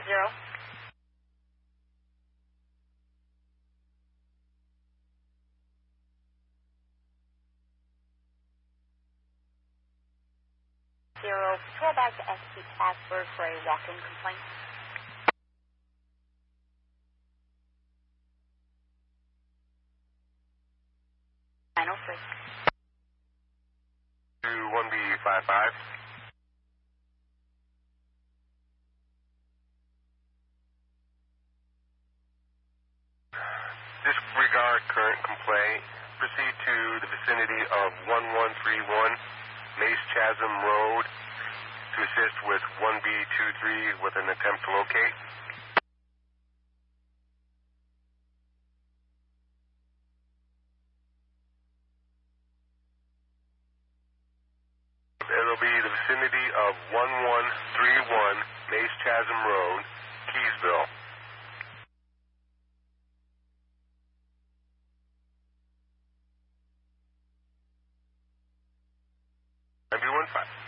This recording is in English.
Patrol back to SP Plattsburgh for a walk-in complaint. 903. To 1B55. Disregard current complaint. Proceed to the vicinity of 1131 Mace Chasm Road to assist with 1B23 with an attempt to locate. It'll be the vicinity of 1131 Mace Chasm Road, Keysville. MB15.